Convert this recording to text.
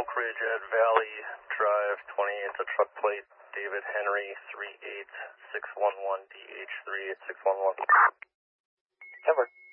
Oak Ridge at Valley Drive 28, the truck plate David Henry 38611 DH38611. 10-4.